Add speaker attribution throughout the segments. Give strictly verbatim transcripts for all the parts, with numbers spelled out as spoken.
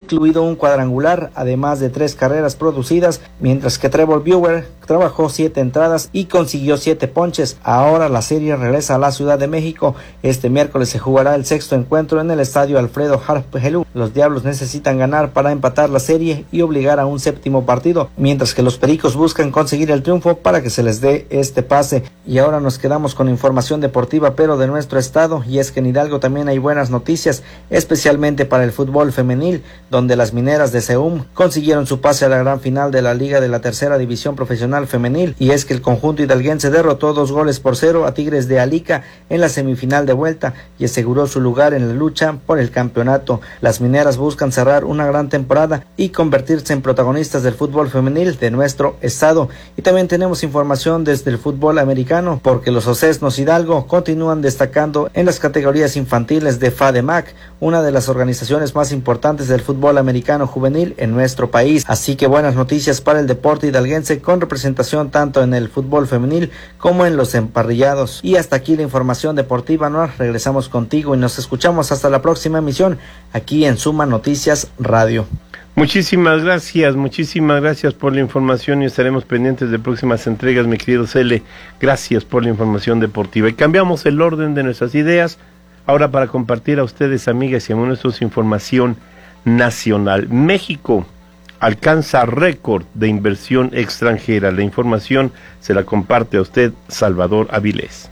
Speaker 1: incluido un cuadrangular, además de tres carreras producidas, mientras que Trevor Bauer trabajó siete entradas y consiguió siete ponches. Ahora la serie regresa a la Ciudad de México. Este miércoles se jugará el sexto encuentro en el estadio Alfredo Harp Helú. Los Diablos necesitan ganar para empatar la serie y obligar a un séptimo partido, mientras que los Pericos buscan conseguir el triunfo para que se les dé este pase. Y ahora nos quedamos con información deportiva, pero de nuestro estado, y es que en Hidalgo también hay buenas noticias, especialmente para el fútbol femenil, donde las Mineras de Seúm consiguieron su pase a la gran final de la Liga de la Tercera División Profesional Femenil, y es que el conjunto hidalguense derrotó dos goles por cero a Tigres de Alica en la semifinal de vuelta y aseguró su lugar en la lucha por el campeonato. Las Mineras buscan cerrar una gran temporada y convertirse en protagonistas del fútbol femenil de nuestro estado. Y también tenemos información desde el fútbol americano, porque los Ocesnos Hidalgo continúan destacando en las categorías infantiles de FADEMAC, una de las organizaciones más importantes del fútbol americano juvenil en nuestro país. Así que buenas noticias para el deporte hidalguense, con representación tanto en el fútbol femenil como en los emparrillados. Y hasta aquí la información deportiva, ¿no? Regresamos contigo y nos escuchamos hasta la próxima emisión aquí en Suma Noticias Radio.
Speaker 2: Muchísimas gracias, muchísimas gracias por la información y estaremos pendientes de próximas entregas, mi querido Cele. Gracias por la información deportiva. Y cambiamos el orden de nuestras ideas ahora para compartir a ustedes, amigas y amigos, información nacional. México alcanza récord de inversión extranjera. La información se la comparte a usted Salvador Avilés.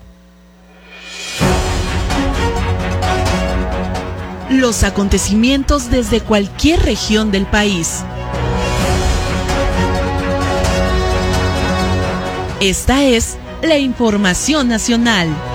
Speaker 3: Los acontecimientos desde cualquier región del país. Esta es la información nacional.